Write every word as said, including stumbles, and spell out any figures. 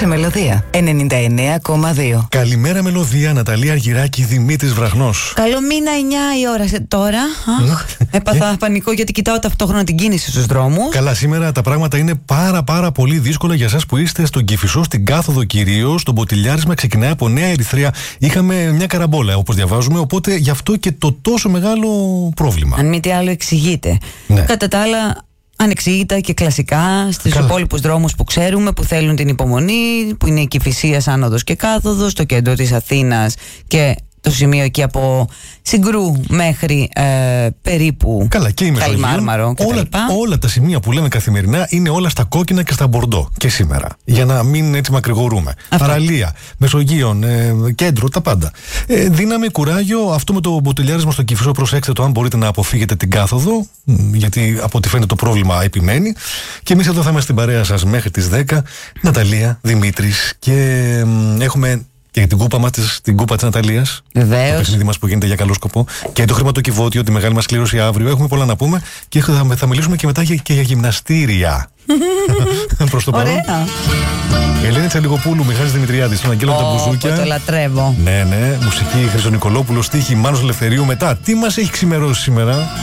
σε Μελωδία ενενήντα εννέα κόμμα δύο. Καλημέρα Μελωδία, Ναταλία Αργυράκη, Δημήτρης Βραχνός. Καλό μήνα, εννιά η ώρα σε τώρα. Αχ, έπαθα πανικό γιατί κοιτάω ταυτόχρονα την κίνηση στους δρόμους. Καλά, σήμερα τα πράγματα είναι πάρα πάρα πολύ δύσκολα για εσάς που είστε στον Κηφισό, στην Κάθοδο κυρίως. Το μποτιλιάρισμα ξεκινάει από Νέα Ερυθρέα. Είχαμε μια καραμπόλα όπως διαβάζουμε, οπότε γι' αυτό και το τόσο μεγάλο πρόβλημα. Αν μη τι άλλο εξηγείται. Ναι. Κατά τα άλλα, ανεξήγητα και κλασικά στους υπόλοιπους δρόμους που ξέρουμε, που θέλουν την υπομονή, που είναι η Κηφισίας άνοδος και κάθοδος, το κέντρο της Αθήνας και το σημείο εκεί από Συγκρού μέχρι ε, περίπου Καλά, και η Καλιμάρμαρο και όλα, τα λοιπά. όλα τα σημεία που λέμε καθημερινά είναι όλα στα κόκκινα και στα μπορντό και σήμερα. Για να μην έτσι μακρηγορούμε. Παραλία, Μεσογείων, ε, κέντρο, τα πάντα. Ε, δύναμη, κουράγιο. Αυτό με το μποτιλιάρισμα στο Κηφισό, προσέξτε το αν μπορείτε να αποφύγετε την κάθοδο, γιατί από ό,τι φαίνεται το πρόβλημα επιμένει. Και εμείς εδώ θα είμαστε στην παρέα σας μέχρι τις δέκα. Ναταλία, Δημήτρης και ε, έχουμε. Και την κούπα μας, την κούπα της Ναταλίας. Βεβαίως. Το παιχνίδι μας που γίνεται για καλό σκοπό. Και το χρηματοκιβώτιο, τη μεγάλη μας κλήρωση αύριο. Έχουμε πολλά να πούμε και θα, θα μιλήσουμε και μετά και για γυμναστήρια. Προς το παρόν. Ωραία. Ελένη Τσαλιγοπούλου, Μιχάλης Δημητριάδης, τον Αγγέλο τα μπουζούκια. Το λατρεύω. Ναι, ναι. Μουσική Χρυσονικολόπουλο, στίχη Μάνος Ελευθερίου. Μετά, τι μας έχει ξημερώσει σήμερα?